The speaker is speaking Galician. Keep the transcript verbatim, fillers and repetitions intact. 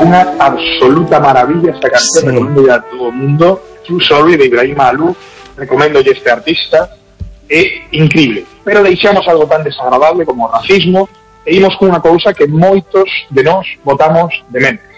unha absoluta maravilla esta canción, sí. Recomendo a todo o mundo. True Sorry de Ibrahim Maalouf, recomendo este artista, é increíble. Pero deixamos algo tan desagradable como o racismo e imos cunha cousa que moitos de nós botamos de menos.